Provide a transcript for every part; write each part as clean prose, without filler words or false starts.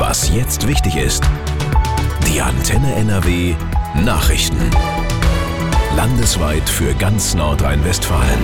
Was jetzt wichtig ist. Die Antenne NRW Nachrichten. Landesweit für ganz Nordrhein-Westfalen.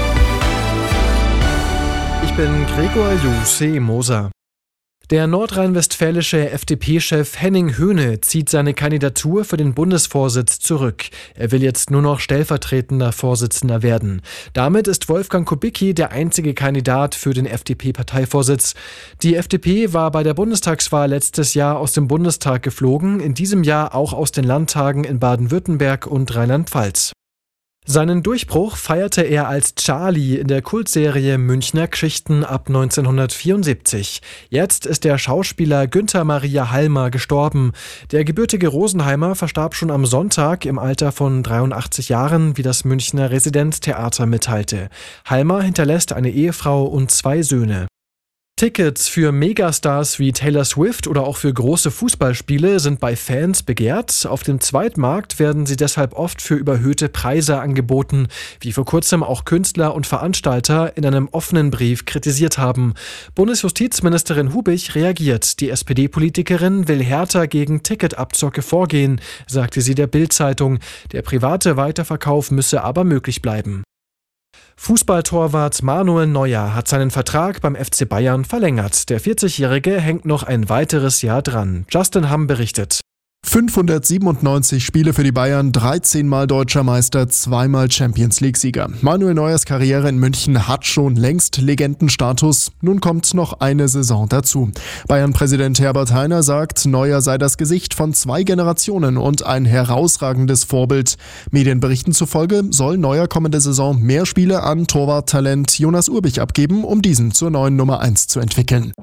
Ich bin Gregor Moser. Der nordrhein-westfälische FDP-Chef Henning Höhne zieht seine Kandidatur für den Bundesvorsitz zurück. Er will jetzt nur noch stellvertretender Vorsitzender werden. Damit ist Wolfgang Kubicki der einzige Kandidat für den FDP-Parteivorsitz. Die FDP war bei der Bundestagswahl letztes Jahr aus dem Bundestag geflogen, in diesem Jahr auch aus den Landtagen in Baden-Württemberg und Rheinland-Pfalz. Seinen Durchbruch feierte er als Charlie in der Kultserie Münchner Geschichten ab 1974. Jetzt ist der Schauspieler Günther Maria Halmer gestorben. Der gebürtige Rosenheimer verstarb schon am Sonntag im Alter von 83 Jahren, wie das Münchner Residenztheater mitteilte. Halmer hinterlässt eine Ehefrau und 2 Söhne. Tickets für Megastars wie Taylor Swift oder auch für große Fußballspiele sind bei Fans begehrt. Auf dem Zweitmarkt werden sie deshalb oft für überhöhte Preise angeboten, wie vor kurzem auch Künstler und Veranstalter in einem offenen Brief kritisiert haben. Bundesjustizministerin Hubich reagiert. Die SPD-Politikerin will härter gegen Ticketabzocke vorgehen, sagte sie der Bild-Zeitung. Der private Weiterverkauf müsse aber möglich bleiben. Fußballtorwart Manuel Neuer hat seinen Vertrag beim FC Bayern verlängert. Der 40-Jährige hängt noch ein weiteres Jahr dran. Justin Hamm berichtet. 597 Spiele für die Bayern, 13-mal Deutscher Meister, 2-mal Champions-League-Sieger. Manuel Neuers Karriere in München hat schon längst Legendenstatus. Nun kommt noch eine Saison dazu. Bayern-Präsident Herbert Hainer sagt, Neuer sei das Gesicht von 2 Generationen und ein herausragendes Vorbild. Medienberichten zufolge soll Neuer kommende Saison mehr Spiele an Torwarttalent Jonas Urbich abgeben, um diesen zur neuen Nummer 1 zu entwickeln.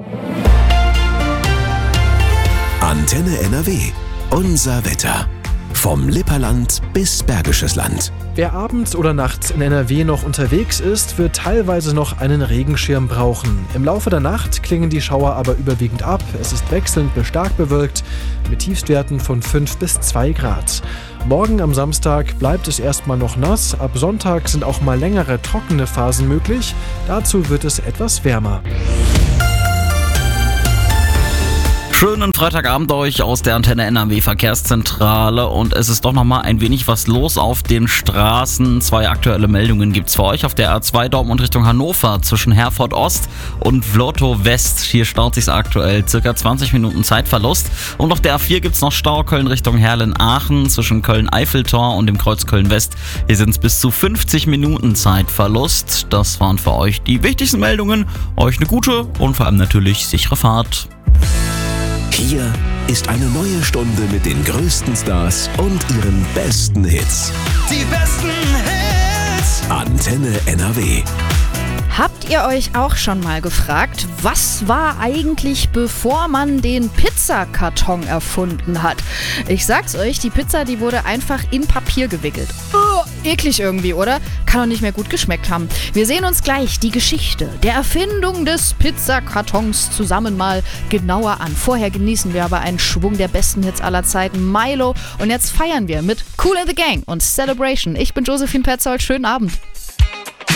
Antenne NRW. Unser Wetter. Vom Lipperland bis Bergisches Land. Wer abends oder nachts in NRW noch unterwegs ist, wird teilweise noch einen Regenschirm brauchen. Im Laufe der Nacht klingen die Schauer aber überwiegend ab. Es ist wechselnd bis stark bewölkt mit Tiefstwerten von 5 bis 2 Grad. Morgen am Samstag bleibt es erstmal noch nass. Ab Sonntag sind auch mal längere trockene Phasen möglich. Dazu wird es etwas wärmer. Schönen Freitagabend euch aus der Antenne NRW Verkehrszentrale und es ist doch nochmal ein wenig was los auf den Straßen. 2 aktuelle Meldungen gibt's für euch auf der A2 Dortmund Richtung Hannover zwischen Herford Ost und Vlotto West. Hier staut sich's aktuell, circa 20 Minuten Zeitverlust. Und auf der A4 gibt's noch Stau Köln Richtung Herlen-Aachen zwischen Köln-Eiffeltor und dem Kreuz Köln-West. Hier sind's bis zu 50 Minuten Zeitverlust. Das waren für euch die wichtigsten Meldungen. Euch eine gute und vor allem natürlich sichere Fahrt. Hier ist eine neue Stunde mit den größten Stars und ihren besten Hits. Die besten Hits. Antenne NRW. Habt ihr euch auch schon mal gefragt, was war eigentlich, bevor man den Pizzakarton erfunden hat? Ich sag's euch, die Pizza, die wurde einfach in Papier gewickelt. Eklig irgendwie, oder? Kann doch nicht mehr gut geschmeckt haben. Wir sehen uns gleich die Geschichte der Erfindung des Pizzakartons zusammen mal genauer an. Vorher genießen wir aber einen Schwung der besten Hits aller Zeiten, Milo. Und jetzt feiern wir mit Kool and the Gang und Celebration. Ich bin Josephine Petzold, schönen Abend.